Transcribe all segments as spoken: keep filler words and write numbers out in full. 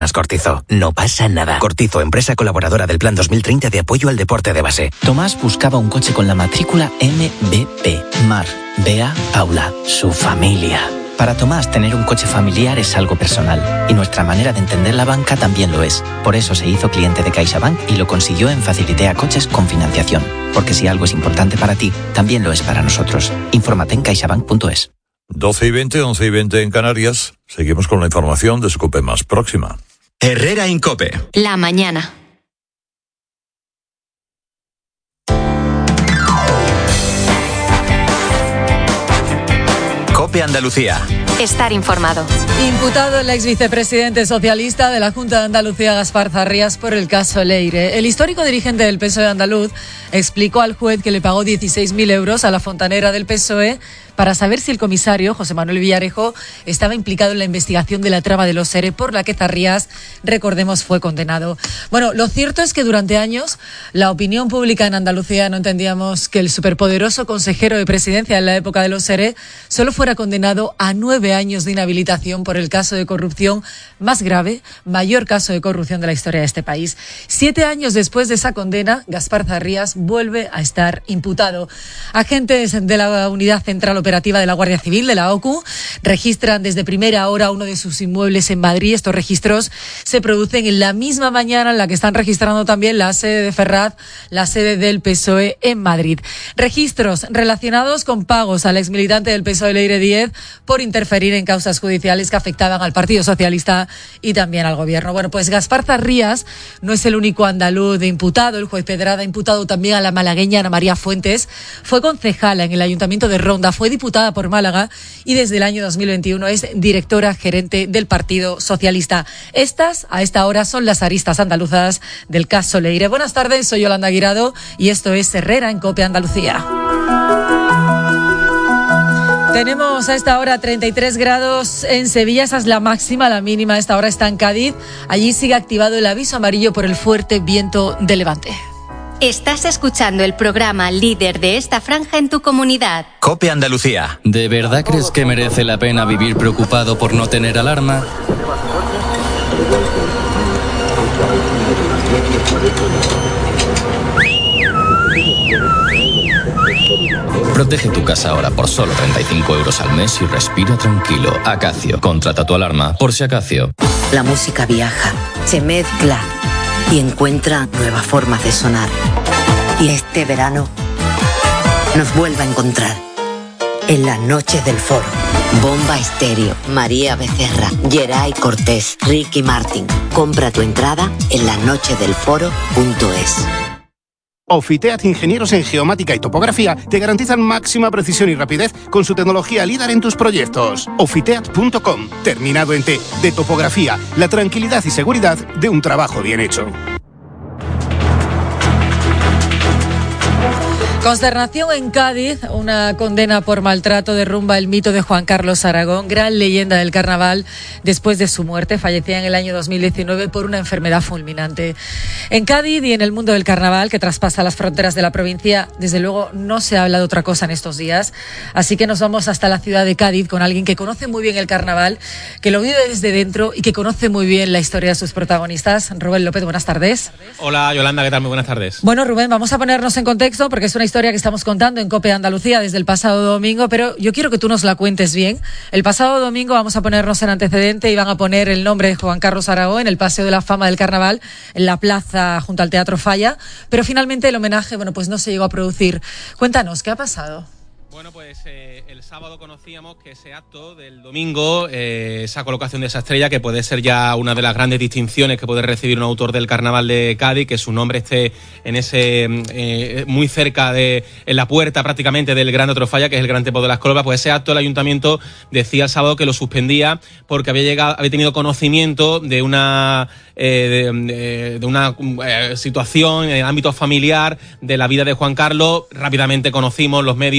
Cortizo. No pasa nada. Cortizo, empresa colaboradora del Plan dos mil treinta de apoyo al deporte de base. Tomás buscaba un coche con la matrícula M B P. Mar, Bea, Paula, su familia. Para Tomás, tener un coche familiar es algo personal. Y nuestra manera de entender la banca también lo es. Por eso se hizo cliente de CaixaBank y lo consiguió en Facilitea Coches con financiación. Porque si algo es importante para ti, también lo es para nosotros. Infórmate en caixabank punto es. doce y veinte, once y veinte en Canarias. Seguimos con la información de su COPE más próxima. Herrera en COPE. La mañana. COPE Andalucía. Estar informado. Imputado el ex vicepresidente socialista de la Junta de Andalucía, Gaspar Zarrías, por el caso Leire. El histórico dirigente del P S O E andaluz explicó al juez que le pagó dieciséis mil euros a la fontanera del P S O E para saber si el comisario, José Manuel Villarejo, estaba implicado en la investigación de la trama de los ERE por la que Zarrías, recordemos, fue condenado. Bueno, lo cierto es que durante años la opinión pública en Andalucía no entendíamos que el superpoderoso consejero de presidencia en la época de los ERE solo fuera condenado a nueve años de inhabilitación por el caso de corrupción más grave, mayor caso de corrupción de la historia de este país. Siete años después de esa condena, Gaspar Zarrías vuelve a estar imputado. Agentes de la Unidad Central Operativa de la Guardia Civil, de la O C U, registran desde primera hora uno de sus inmuebles en Madrid. Estos registros se producen en la misma mañana en la que están registrando también la sede de Ferraz, la sede del P S O E en Madrid. Registros relacionados con pagos al exmilitante del P S O E, Leire Díez, por interferir en causas judiciales que afectaban al Partido Socialista y también al Gobierno. Bueno, pues Gaspar Zarrías no es el único andaluz de imputado. El juez Pedrada ha imputado también a la malagueña Ana María Fuentes. Fue concejala en el Ayuntamiento de Ronda, fue diputada por Málaga y desde el año dos mil veintiuno es directora gerente del Partido Socialista. Estas, a esta hora, son las aristas andaluzas del caso Leire. Buenas tardes, soy Yolanda Guirado y esto es Herrera en COPE Andalucía. Tenemos a esta hora treinta y tres grados en Sevilla, esa es la máxima, la mínima a esta hora está en Cádiz. Allí sigue activado el aviso amarillo por el fuerte viento de levante. Estás escuchando el programa líder de esta franja en tu comunidad. COPE Andalucía. ¿De verdad crees que merece la pena vivir preocupado por no tener alarma? Protege tu casa ahora por solo treinta y cinco euros al mes y respira tranquilo. Acacio, contrata tu alarma por si Acacio. La música viaja, se mezcla y encuentra nuevas formas de sonar. Y este verano nos vuelve a encontrar en las noches del foro. Bomba Estéreo, María Becerra, Geray Cortés, Ricky Martin. Compra tu entrada en las noches del foro punto es. Ofiteat, ingenieros en geomática y topografía, te garantizan máxima precisión y rapidez con su tecnología líder en tus proyectos. Ofiteat punto com, terminado en T, de topografía, la tranquilidad y seguridad de un trabajo bien hecho. Consternación en Cádiz, una condena por maltrato derrumba el mito de Juan Carlos Aragón, gran leyenda del carnaval. Después de su muerte, fallecía en el año dos mil diecinueve por una enfermedad fulminante. En Cádiz y en el mundo del carnaval, que traspasa las fronteras de la provincia, desde luego no se habla de otra cosa en estos días. Así que nos vamos hasta la ciudad de Cádiz con alguien que conoce muy bien el carnaval, que lo vive desde dentro y que conoce muy bien la historia de sus protagonistas. Rubén López, buenas tardes. Hola Yolanda, ¿qué tal? Muy buenas tardes. Bueno, Rubén, vamos a ponernos en contexto porque es una historia que estamos contando en COPE Andalucía desde el pasado domingo, pero yo quiero que tú nos la cuentes bien. El pasado domingo vamos a ponernos en antecedente y van a poner el nombre de Juan Carlos Aragón en el Paseo de la Fama del Carnaval, en la plaza junto al Teatro Falla, pero finalmente el homenaje, bueno, pues no se llegó a producir. Cuéntanos, ¿qué ha pasado? Bueno, pues eh, el sábado conocíamos que ese acto del domingo, eh, esa colocación de esa estrella, que puede ser ya una de las grandes distinciones que puede recibir un autor del Carnaval de Cádiz, que su nombre esté en ese eh, muy cerca de, en la puerta prácticamente del Gran Teatro Falla, que es el Gran Tempo de las Colobas, pues ese acto el ayuntamiento decía el sábado que lo suspendía porque había llegado, había tenido conocimiento de una eh, de, de una eh, situación en el ámbito familiar de la vida de Juan Carlos. Rápidamente conocimos los medios y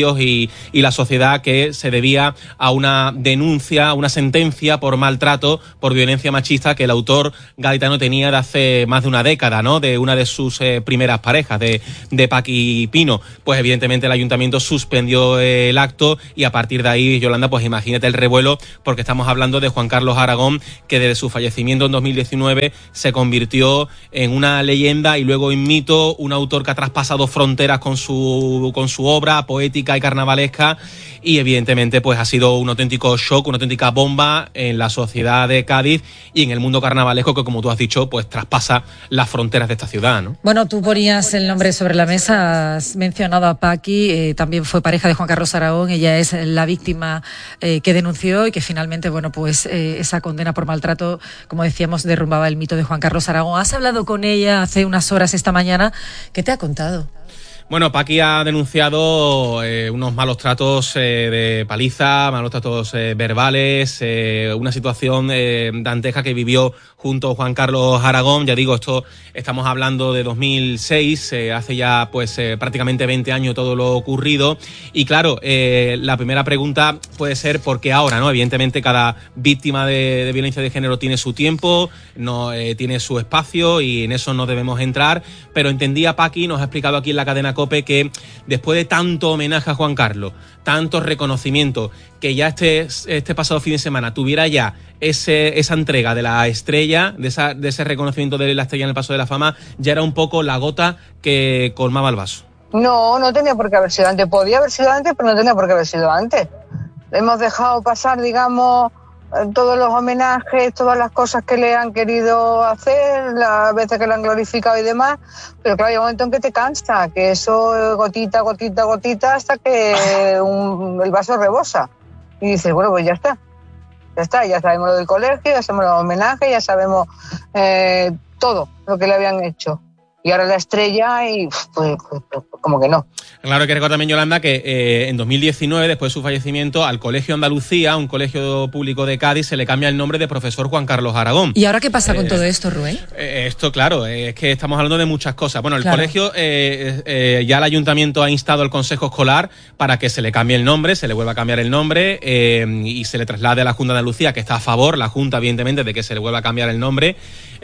y, y la sociedad que se debía a una denuncia, a una sentencia por maltrato, por violencia machista que el autor gaditano tenía de hace más de una década, ¿no? De una de sus eh, primeras parejas, de, de Paqui Pino. Pues evidentemente el ayuntamiento suspendió el acto y a partir de ahí, Yolanda, pues imagínate el revuelo, porque estamos hablando de Juan Carlos Aragón, que desde su fallecimiento en dos mil diecinueve se convirtió en una leyenda y luego en mito, un autor que ha traspasado fronteras con su, con su obra poética y carnavalesca, y evidentemente pues ha sido un auténtico shock, una auténtica bomba en la sociedad de Cádiz y en el mundo carnavalesco, que como tú has dicho, pues traspasa las fronteras de esta ciudad, ¿no? Bueno, tú ponías el nombre sobre la mesa, has mencionado a Paqui, eh, también fue pareja de Juan Carlos Aragón, ella es la víctima eh, que denunció y que finalmente, bueno, pues eh, esa condena por maltrato, como decíamos, derrumbaba el mito de Juan Carlos Aragón. Has hablado con ella hace unas horas esta mañana, ¿qué te ha contado? Bueno, Paqui ha denunciado eh, unos malos tratos eh, de paliza, malos tratos eh, verbales, eh, una situación eh, dantesca que vivió junto a Juan Carlos Aragón. Ya digo, esto estamos hablando de dos mil seis, eh, hace ya pues eh, prácticamente veinte años todo lo ocurrido. Y claro, eh, la primera pregunta puede ser ¿por qué ahora? ¿No? Evidentemente cada víctima de, de violencia de género tiene su tiempo, no eh, tiene su espacio y en eso no debemos entrar. Pero entendía Paqui, nos ha explicado aquí en la cadena COPE, que después de tanto homenaje a Juan Carlos, tanto reconocimiento, que ya este, este pasado fin de semana tuviera ya ese, esa entrega de la estrella, de, esa, de ese reconocimiento de la estrella en el Paso de la Fama, ya era un poco la gota que colmaba el vaso. No, no tenía por qué haber sido antes. Podía haber sido antes, pero no tenía por qué haber sido antes. Hemos dejado pasar, digamos, todos los homenajes, todas las cosas que le han querido hacer, las veces que lo han glorificado y demás, pero claro, hay un momento en que te cansa, que eso gotita, gotita, gotita, hasta que un, el vaso rebosa. Y dices, bueno, pues ya está, ya está, ya sabemos lo del colegio, ya sabemos los homenajes, ya sabemos eh, todo lo que le habían hecho. Y ahora la estrella y pues, pues, pues como que no. Claro, que recordar también, Yolanda, que eh, en dos mil diecinueve, después de su fallecimiento, al Colegio Andalucía, un colegio público de Cádiz, se le cambia el nombre de Profesor Juan Carlos Aragón. ¿Y ahora qué pasa con eh, todo esto, Rubén? Eh, esto, claro, eh, es que estamos hablando de muchas cosas. Bueno, el claro. colegio, eh, eh, ya el ayuntamiento ha instado al Consejo Escolar para que se le cambie el nombre, se le vuelva a cambiar el nombre eh, y se le traslade a la Junta de Andalucía, que está a favor, la Junta, evidentemente, de que se le vuelva a cambiar el nombre.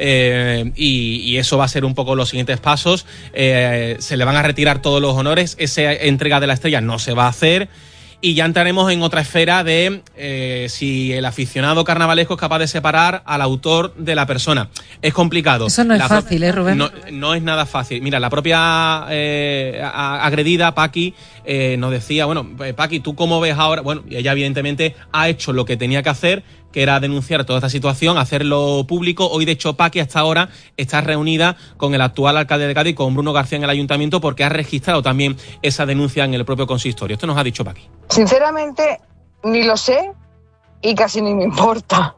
Eh, y, y eso va a ser un poco los siguientes pasos. Eh, se le van a retirar todos los honores, esa entrega de la estrella no se va a hacer y ya entraremos en otra esfera de eh, si el aficionado carnavalesco es capaz de separar al autor de la persona. Es complicado. Eso no es la fácil, ¿eh, Rubén? No, no es nada fácil. Mira, la propia eh, agredida, Paqui, eh, nos decía, bueno, Paqui, ¿tú cómo ves ahora? Bueno, ella evidentemente ha hecho lo que tenía que hacer, que era denunciar toda esta situación, hacerlo público. Hoy, de hecho, Paqui hasta ahora está reunida con el actual alcalde de Cádiz, con Bruno García, en el ayuntamiento, porque ha registrado también esa denuncia en el propio consistorio. Esto nos ha dicho Paqui. Sinceramente, ni lo sé y casi ni me importa.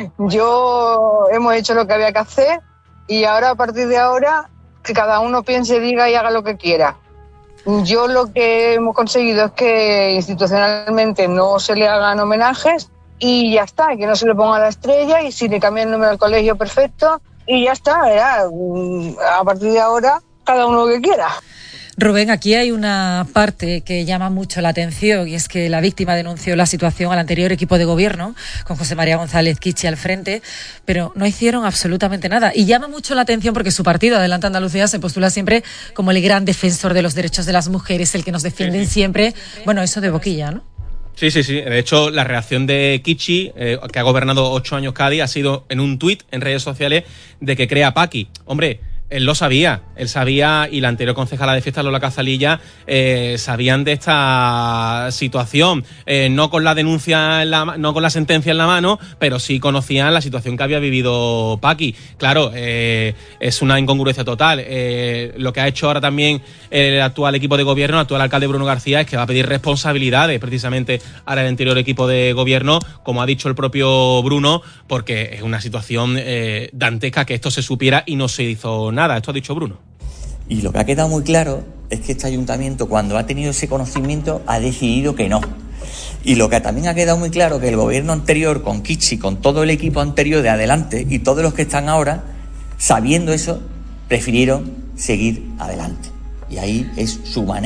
Yo hemos hecho lo que había que hacer y ahora, a partir de ahora, que cada uno piense, diga y haga lo que quiera. Yo lo que hemos conseguido es que institucionalmente no se le hagan homenajes y ya está, que no se le ponga la estrella y si le cambian el número al colegio, perfecto, y ya está, ¿verdad? A partir de ahora, cada uno lo que quiera. Rubén, aquí hay una parte que llama mucho la atención y es que la víctima denunció la situación al anterior equipo de gobierno, con José María González Kichi al frente, pero no hicieron absolutamente nada. Y llama mucho la atención porque su partido, Adelante Andalucía, se postula siempre como el gran defensor de los derechos de las mujeres, el que nos defienden siempre. Bueno, eso de boquilla, ¿no? Sí, sí, sí. De hecho, la reacción de Kichi, eh, que ha gobernado ocho años Cádiz, ha sido en un tuit en redes sociales de que crea Paqui. Hombre, él lo sabía, él sabía, y la anterior concejala de fiestas, Lola Cazalilla, eh, sabían de esta situación, eh, no con la denuncia, en la, no con la sentencia en la mano, pero sí conocían la situación que había vivido Paqui. Claro, eh, es una incongruencia total. Eh, lo que ha hecho ahora también el actual equipo de gobierno, el actual alcalde Bruno García, es que va a pedir responsabilidades precisamente al anterior equipo de gobierno, como ha dicho el propio Bruno, porque es una situación eh, dantesca que esto se supiera y no se hizo nada. Nada, esto ha dicho Bruno. Y lo que ha quedado muy claro es que este ayuntamiento, cuando ha tenido ese conocimiento, ha decidido que no. Y lo que también ha quedado muy claro, que el gobierno anterior, con Kichi, con todo el equipo anterior de adelante y todos los que están ahora, sabiendo eso, prefirieron seguir adelante. Y ahí es su manera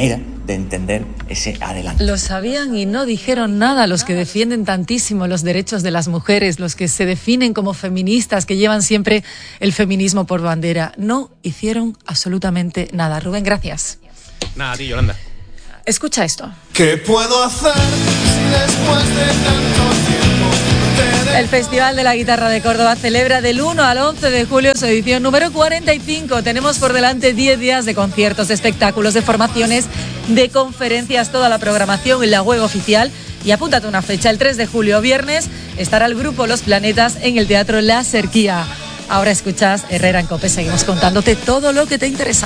de entender ese adelante. Lo sabían y no dijeron nada los que defienden tantísimo los derechos de las mujeres, los que se definen como feministas, que llevan siempre el feminismo por bandera. No hicieron absolutamente nada. Rubén, gracias. Nada, a ti, Yolanda. Escucha esto. ¿Qué puedo hacer si después de tanto tiempo te... El Festival de la Guitarra de Córdoba celebra del uno al once de julio su edición número cuarenta y cinco. Tenemos por delante diez días de conciertos, de espectáculos, de formaciones, de conferencias, toda la programación en la web oficial. Y apúntate una fecha, el tres de julio, viernes, estará el grupo Los Planetas en el Teatro La Serquía. Ahora escuchas Herrera en COPE, seguimos contándote todo lo que te interesa.